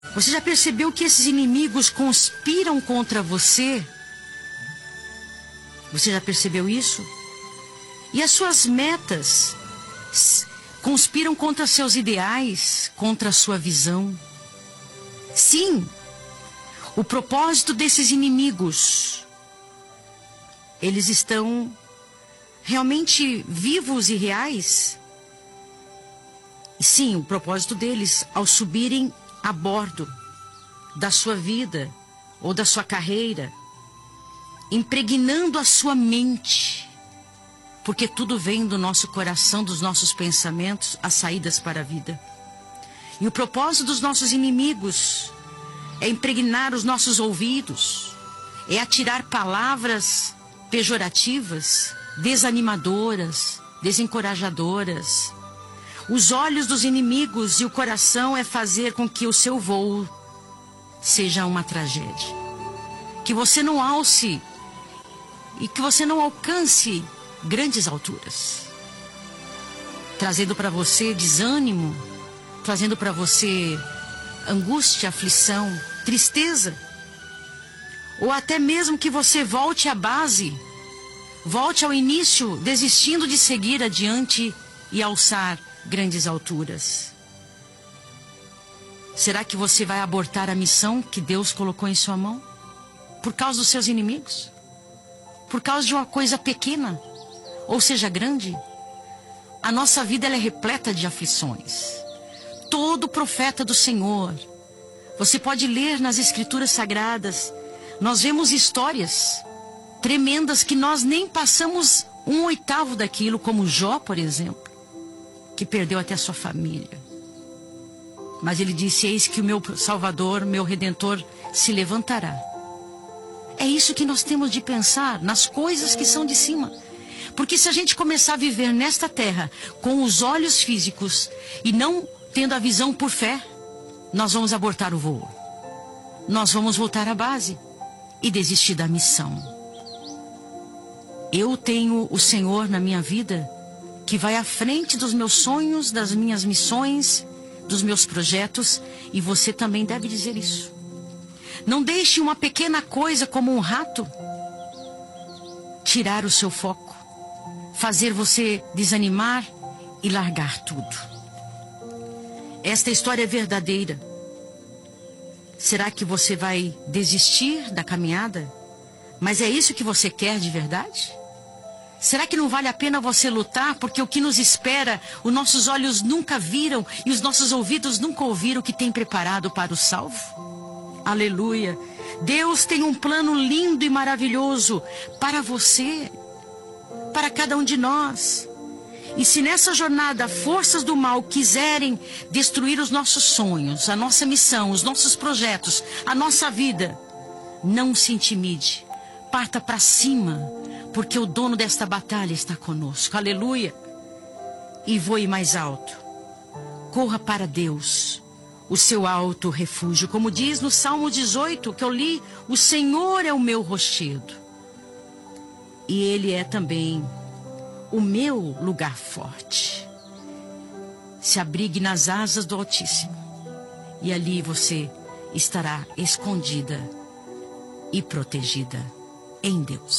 Você já percebeu que esses inimigos conspiram contra você? Você já percebeu isso? E as suas metas conspiram contra seus ideais, contra a sua visão. Sim, o propósito desses inimigos, eles estão realmente vivos e reais. Sim, o propósito deles, ao subirem a bordo da sua vida ou da sua carreira, impregnando a sua mente, porque tudo vem do nosso coração, dos nossos pensamentos, as saídas para a vida. E o propósito dos nossos inimigos é impregnar os nossos ouvidos, é atirar palavras pejorativas, desanimadoras, desencorajadoras. Os olhos dos inimigos e o coração é fazer com que o seu voo seja uma tragédia. Que você não alce e que você não alcance grandes alturas. Trazendo para você desânimo, trazendo para você angústia, aflição, tristeza. Ou até mesmo que você volte à base, volte ao início, desistindo de seguir adiante e alçar grandes alturas. Será que você vai abortar a missão que Deus colocou em sua mão? Por causa dos seus inimigos? Por causa de uma coisa pequena? Ou seja, grande? A nossa vida ela é repleta de aflições. Todo profeta do Senhor, você pode ler nas Escrituras Sagradas, nós vemos histórias tremendas que nós nem passamos 1/8 daquilo, como Jó, por exemplo, que perdeu até a sua família. Mas ele disse: eis que o meu Salvador, meu Redentor, se levantará. É isso que nós temos de pensar, nas coisas que são de cima. Porque se a gente começar a viver nesta terra com os olhos físicos e não tendo a visão por fé, nós vamos abortar o voo. Nós vamos voltar à base e desistir da missão. Eu tenho o Senhor na minha vida, que vai à frente dos meus sonhos, das minhas missões, dos meus projetos, e você também deve dizer isso. Não deixe uma pequena coisa como um rato tirar o seu foco, fazer você desanimar e largar tudo. Esta história é verdadeira. Será que você vai desistir da caminhada? Mas é isso que você quer de verdade? Será que não vale a pena você lutar? Porque o que nos espera, os nossos olhos nunca viram e os nossos ouvidos nunca ouviram o que tem preparado para o salvo? Aleluia! Deus tem um plano lindo e maravilhoso para você, para cada um de nós. E se nessa jornada forças do mal quiserem destruir os nossos sonhos, a nossa missão, os nossos projetos, a nossa vida, não se intimide. Parta para cima, porque o dono desta batalha está conosco. Aleluia! E voe mais alto. Corra para Deus, o seu alto refúgio. Como diz no Salmo 18, que eu li, o Senhor é o meu rochedo. E Ele é também o meu lugar forte. Se abrigue nas asas do Altíssimo, e ali você estará escondida e protegida em Deus.